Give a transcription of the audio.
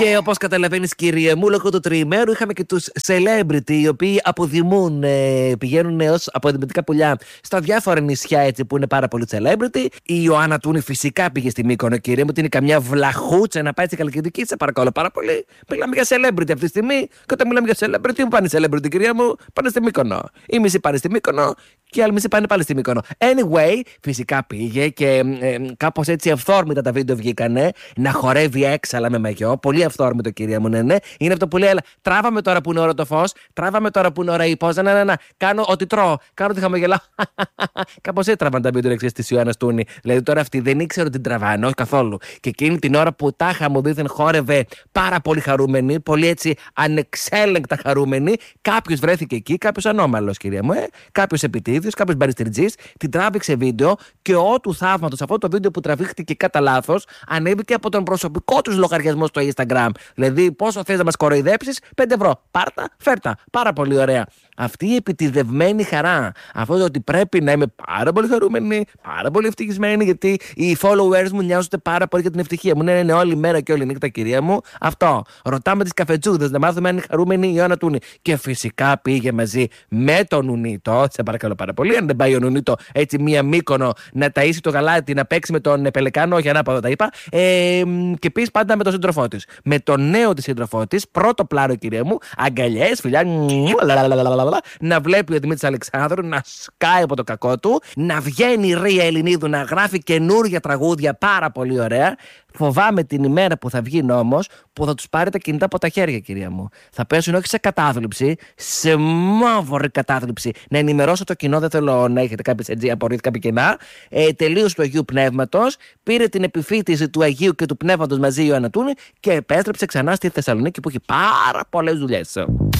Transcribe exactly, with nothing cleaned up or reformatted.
Και όπως καταλαβαίνεις, κυρία μου, λόγω του τριημέρου είχαμε και τους celebrity, οι οποίοι αποδημούν, ε, πηγαίνουν ως αποδημητικά πουλιά στα διάφορα νησιά έτσι, που είναι πάρα πολύ celebrity. Η Ιωάννα Τούνη φυσικά πήγε στη Μύκονο, κυρία μου, ότι είναι καμιά βλαχούτσα να πάει στη Χαλκιδική. Σε παρακαλώ πάρα πολύ. Μιλάμε για celebrity αυτή τη στιγμή. Και όταν μιλάμε για celebrity, που πάνε celebrity, κυρία μου, πάνε στη Μύκονο. Η μισή πάνε στη Μύκονο και οι άλλοι μισή πάνε πάλι στη Μύκονο. Anyway, φυσικά πήγε και ε, κάπως έτσι αυθόρμητα τα βίντεο βγήκανε να χορεύει έξαλα με μαγιό. Πολύ αυθόρμητο, κυρία μου, ναι, ναι. Είναι αυτό που λέει, έλα, τράβαμε τώρα που είναι ώρα το φως, τράβαμε τώρα που είναι ώρα η πόζα. Ναι, ναι, ναι. Κάνω ό,τι τρώω, κάνω ό,τι χαμογελάω. Κάπως έτσι τραβάνε τα βίντεο εξής τη Ιωάννα Τούνη. Δηλαδή τώρα αυτή δεν ήξερε ότι την τραβάνε, όχι καθόλου. Και εκείνη την ώρα που τάχα μου δίθεν χόρευε πάρα πολύ χαρούμενη, πολύ έτσι ανεξέλεγκτα χαρούμενη, κάποιος βρέθηκε εκεί, κάποιος ανώμαλος, κυρία μου, ε. Κάποιος επιτίδιος, κάποιος μπαριστριτζής, την τράβηξε βίντεο και ό του θαύματος αυτό το βίντεο που τραβήχτηκε κατά λάθος ανέβηκε από τον προσωπικό τους λογαριασμό στο Instagram. Δηλαδή, πόσο θες να μας κοροϊδέψεις, πέντε ευρώ. Πάρτα, φέρτα. Πάρα πολύ ωραία. Αυτή η επιτιδευμένη χαρά, αυτό το ότι πρέπει να είμαι πάρα πολύ χαρούμενη, πάρα πολύ ευτυχισμένη, γιατί οι followers μου νοιάζονται πάρα πολύ για την ευτυχία μου. Ναι, ναι, ναι, όλη μέρα και όλη νύχτα, κυρία μου. Αυτό. Ρωτάμε τις καφετζούδες να μάθουμε αν είναι χαρούμενη η Ιωάννα Τούνη. Και φυσικά πήγε μαζί με τον Νουνίτο. Σε παρακαλώ πάρα πολύ. Αν δεν πάει ο Νουνίτο έτσι μία Μύκονο να ταΐσει το γαλάτι, να παίξει με τον Πελεκάνο, όχι ανάποδα τα είπα. Ε, και πει πάντα με τον σύντροφό τη. Με τον νέο τη σύντροφό τη, πρώτο πλάνο, κυρία μου, αγκαλιές, φιλιά, να βλέπει ο Δημήτρης Αλεξάνδρου να σκάει από το κακό του, να βγαίνει η Ρία Ελληνίδου να γράφει καινούργια τραγούδια πάρα πολύ ωραία. Φοβάμαι την ημέρα που θα βγει νόμος που θα τους πάρει τα κινητά από τα χέρια, κυρία μου. Θα πέσουν όχι σε κατάθλιψη, σε μαύρη κατάθλιψη. Να ενημερώσω το κοινό, δεν θέλω να έχετε κάποιες έτσι απορρίθει κάποια κενά. Ε, τελείως του Αγίου Πνεύματος, πήρε την επιφύτηση του Αγίου και του Πνεύματος μαζί η Ιωάννα Τούνη και επέστρεψε ξανά στη Θεσσαλονίκη που έχει πάρα πολλές δουλειές.